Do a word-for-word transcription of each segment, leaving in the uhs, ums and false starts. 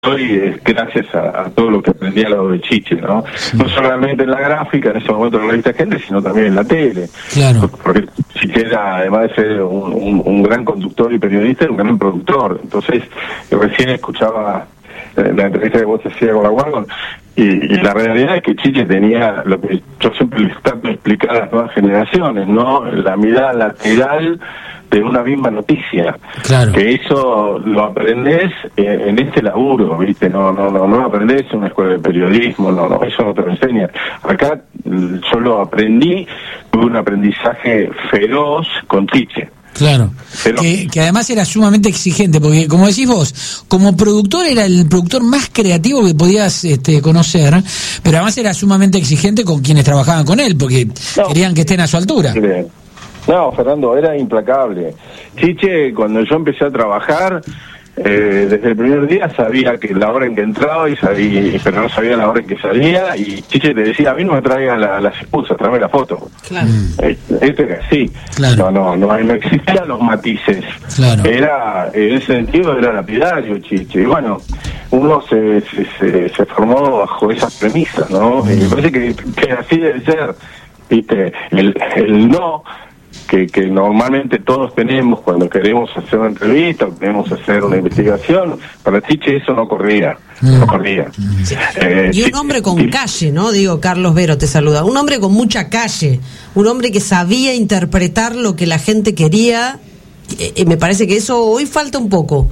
hoy es gracias a, a todo lo que aprendí al lado de Chiche, ¿no? Sí. No solamente en la gráfica, en ese momento en la revista Gente, sino también en la tele. Claro. Porque Chiche era, además de ser un, un, un gran conductor y periodista, era un gran productor. Entonces, yo recién escuchaba eh, la entrevista que vos hacías con la Guardia, y, y la realidad es que Chiche tenía lo que yo siempre les trato de explicar a las nuevas generaciones, ¿no? La mirada lateral de una misma noticia. Claro. Que eso lo aprendés en, en este laburo, ¿viste? No, no, no, no lo aprendés en una escuela de periodismo, no, no, eso no te lo enseña. Acá yo lo aprendí, tuve un aprendizaje feroz con Chiche. Claro, que, que además era sumamente exigente, porque como decís vos, como productor era el productor más creativo que podías este, conocer, pero además era sumamente exigente con quienes trabajaban con él, porque no, querían que estén a su altura. No, Fernando, era implacable. Chiche, cuando yo empecé a trabajar, eh, desde el primer día sabía que la hora en que entraba, y sabía, pero no sabía la hora en que salía, y Chiche te decía, a mí no me traigan la, las expulsas, tráeme la foto. Claro. Esto era así. Claro. No, no, no, no existían los matices. Claro. Era, en ese sentido, era lapidario, Chiche. Y bueno, uno se, se, se, se formó bajo esas premisas, ¿no? Y me parece que, que así debe ser, ¿viste? El, el no... Que, que normalmente todos tenemos cuando queremos hacer una entrevista o queremos hacer una investigación, para Chiche eso no corría, mm. no corría. Sí. Eh, y un hombre con sí. calle, ¿no? Digo, Carlos Vero te saluda. Un hombre con mucha calle, un hombre que sabía interpretar lo que la gente quería, eh, eh, me parece que eso hoy falta un poco.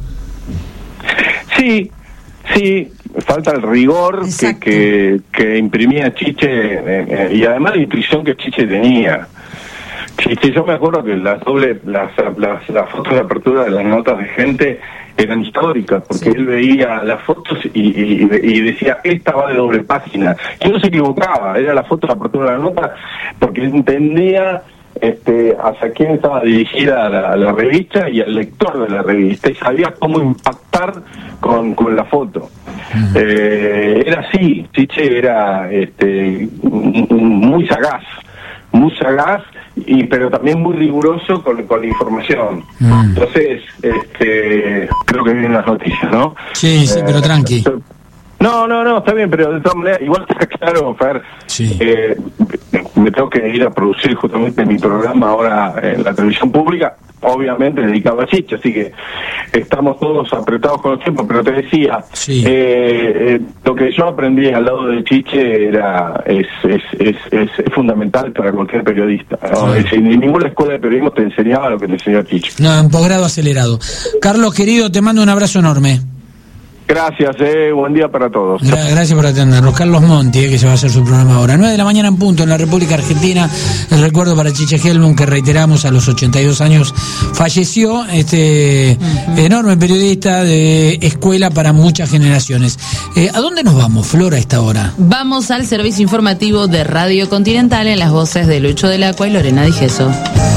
Sí, sí, falta el rigor que, que, que imprimía Chiche, eh, eh, y además la intuición que Chiche tenía. Sí, sí, yo me acuerdo que las doble, las, las, las fotos de apertura de las notas de Gente eran históricas, porque sí. Él veía las fotos y, y, y decía, esta va de doble página. Y no se equivocaba, era la foto de apertura de la nota, porque entendía este, hacia quién estaba dirigida la, la revista y al lector de la revista, y sabía cómo impactar con, con la foto. Uh-huh. Eh, era así, Chiche era este, muy sagaz, muy sagaz, y pero también muy riguroso con, con la información. Mm. Entonces, este, creo que vienen las noticias, ¿no? Sí, sí, eh, pero tranqui. No, no, no, está bien, pero de todas maneras, igual está claro, Fer, sí. eh, me tengo que ir a producir justamente mi programa ahora en la televisión pública, obviamente dedicado a Chiche, así que estamos todos apretados con los tiempos, pero te decía, sí. eh, eh, lo que yo aprendí al lado de Chiche era es es, es, es, es fundamental para cualquier periodista, ¿no? Sí. Es, en ninguna escuela de periodismo te enseñaba lo que te enseñó Chiche. No, en posgrado acelerado. Carlos, querido, te mando un abrazo enorme. Gracias, eh, buen día para todos. Gra- gracias por atendernos. Carlos Monti, eh, que se va a hacer su programa ahora. nueve de la mañana en punto en la República Argentina. El recuerdo para Chiche Helmut, que reiteramos a los ochenta y dos años falleció. Este uh-huh. enorme periodista de escuela para muchas generaciones. Eh, ¿A dónde nos vamos, Flora, a esta hora? Vamos al servicio informativo de Radio Continental en las voces de Lucho del Acua y Lorena Di Gesso.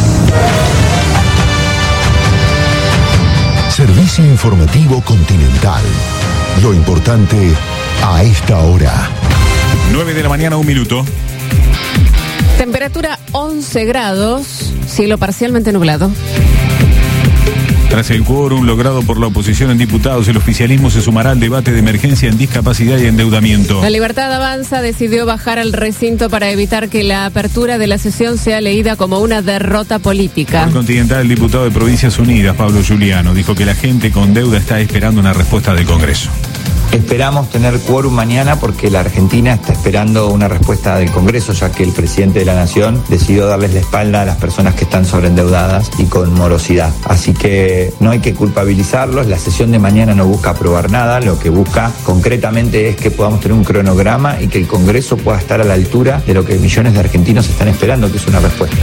Servicio informativo Continental. Lo importante a esta hora. nueve de la mañana, un minuto. Temperatura once grados, cielo parcialmente nublado. Tras el quórum logrado por la oposición en diputados, el oficialismo se sumará al debate de emergencia en discapacidad y endeudamiento. La Libertad Avanza decidió bajar al recinto para evitar que la apertura de la sesión sea leída como una derrota política. Por Continental, el diputado de Provincias Unidas, Pablo Giuliano, dijo que la gente con deuda está esperando una respuesta del Congreso. Esperamos tener quórum mañana porque la Argentina está esperando una respuesta del Congreso, ya que el presidente de la Nación decidió darles la espalda a las personas que están sobreendeudadas y con morosidad. Así que no hay que culpabilizarlos, la sesión de mañana no busca aprobar nada, lo que busca concretamente es que podamos tener un cronograma y que el Congreso pueda estar a la altura de lo que millones de argentinos están esperando, que es una respuesta.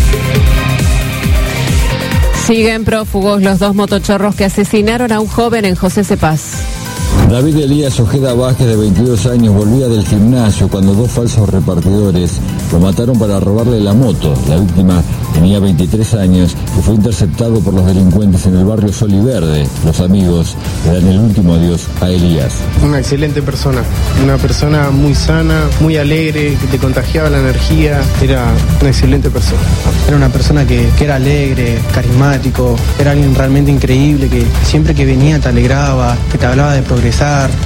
Siguen prófugos los dos motochorros que asesinaron a un joven en José Cepaz. David Elías Ojeda Vázquez, de veintidós años, volvía del gimnasio cuando dos falsos repartidores Lo mataron para robarle la moto. La víctima tenía veintitrés años y fue interceptado por los delincuentes en el barrio Sol y Verde. Los amigos le dan el último adiós a Elías. Una excelente persona, una persona muy sana, muy alegre, que te contagiaba la energía, era una excelente persona. Era una persona que, que era alegre, carismático, era alguien realmente increíble, que siempre que venía te alegraba, que te hablaba de progresar.